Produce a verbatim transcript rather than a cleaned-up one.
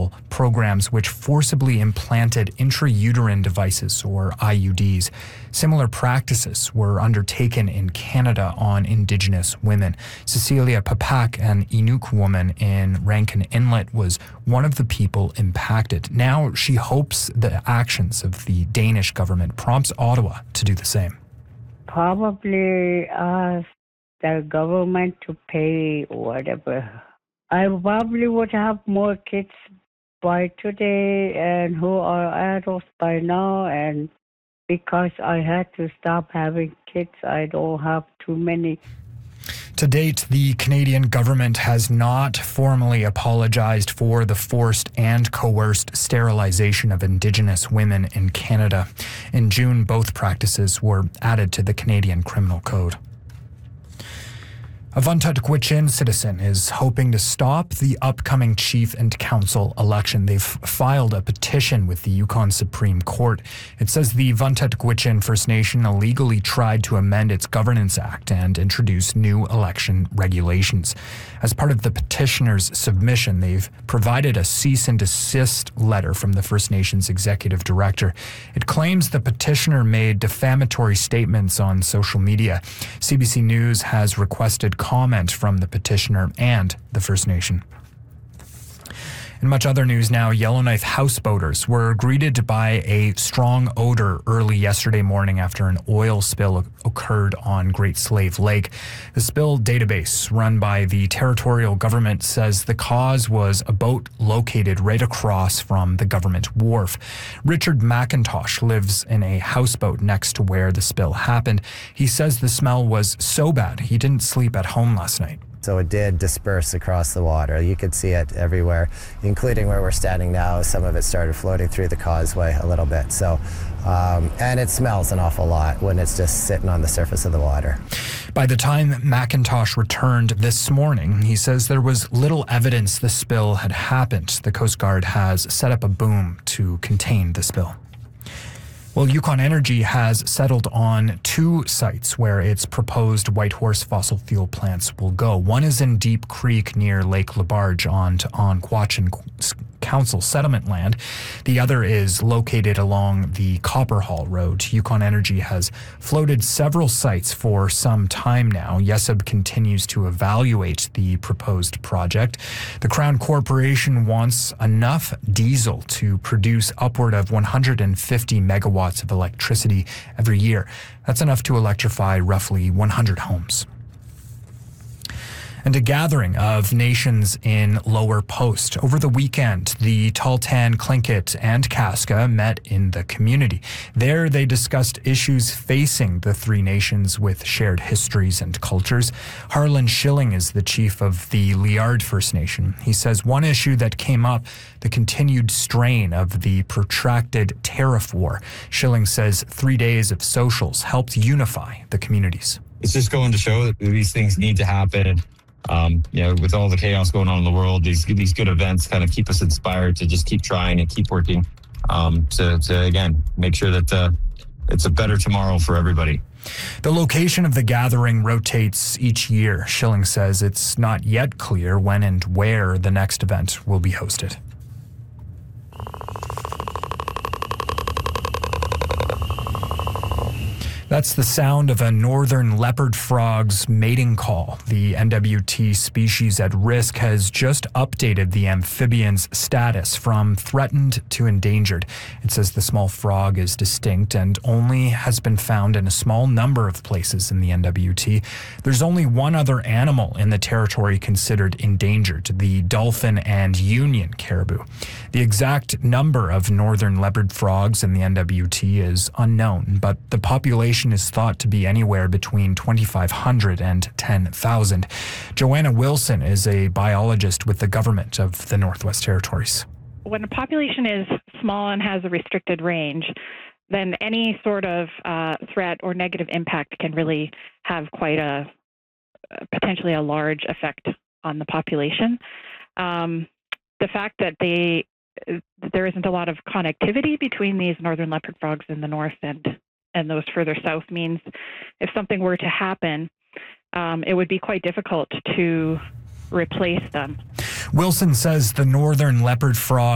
hospital programs which forcibly implanted intrauterine devices, or I U Ds. Similar practices were undertaken in Canada on Indigenous women. Cecilia Papak, an Inuk woman in Rankin Inlet, was one of the people impacted. Now she hopes the actions of the Danish government prompts Ottawa to do the same. Probably ask the government to pay whatever. I probably would have more kids by today and who are adults by now, and because I had to stop having kids, I don't have too many. To date, the Canadian government has not formally apologized for the forced and coerced sterilization of Indigenous women in Canada. In June, both practices were added to the Canadian Criminal Code. A Vuntut Gwitchin citizen is hoping to stop the upcoming chief and council election. They've filed a petition with the Yukon Supreme Court. It says the Vuntut Gwitchin First Nation illegally tried to amend its Governance Act and introduce new election regulations. As part of the petitioner's submission, they've provided a cease and desist letter from the First Nation's executive director. It claims the petitioner made defamatory statements on social media. C B C News has requested comment from the petitioner and the First Nation. In much other news now, Yellowknife houseboaters were greeted by a strong odor early yesterday morning after an oil spill occurred on Great Slave Lake. The spill database run by the territorial government says the cause was a boat located right across from the government wharf. Richard McIntosh lives in a houseboat next to where the spill happened. He says the smell was so bad he didn't sleep at home last night. So it did disperse across the water. You could see it everywhere, including where we're standing now. Some of it started floating through the causeway a little bit. So, um, and it smells an awful lot when it's just sitting on the surface of the water. By the time McIntosh returned this morning, he says there was little evidence the spill had happened. The Coast Guard has set up a boom to contain the spill. Well, Yukon Energy has settled on two sites where its proposed Whitehorse fossil fuel plants will go. One is in Deep Creek near Lake Lebarge on on Quachin Council settlement land. The other is located along the Copper Hall Road. Yukon Energy has floated several sites for some time now. Yesub continues to evaluate the proposed project. The Crown Corporation wants enough diesel to produce upward of one hundred fifty megawatts of electricity every year. That's enough to electrify roughly one hundred homes. And a gathering of nations in Lower Post. Over the weekend, the Tahltan, Tlingit, and Kaska met in the community. There, they discussed issues facing the three nations with shared histories and cultures. Harlan Schilling is the chief of the Liard First Nation. He says one issue that came up, the continued strain of the protracted tariff war. Schilling says three days of socials helped unify the communities. It's just going to show that these things need to happen. Um, you know, with all the chaos going on in the world, these these good events kind of keep us inspired to just keep trying and keep working um, to, to, again, make sure that uh, it's a better tomorrow for everybody. The location of the gathering rotates each year. Schilling says it's not yet clear when and where the next event will be hosted. That's the sound of a northern leopard frog's mating call. The N W T species at risk has just updated the amphibian's status from threatened to endangered. It says the small frog is distinct and only has been found in a small number of places in the N W T. There's only one other animal in the territory considered endangered, the dolphin and Union caribou. The exact number of northern leopard frogs in the N W T is unknown, but the population is thought to be anywhere between twenty-five hundred and ten thousand. Joanna Wilson is a biologist with the government of the Northwest Territories. When a population is small and has a restricted range, then any sort of uh, threat or negative impact can really have quite a potentially a large effect on the population. Um, the fact that they there isn't a lot of connectivity between these northern leopard frogs in the north and and those further south means if something were to happen, um, it would be quite difficult to replace them. Wilson says the northern leopard frog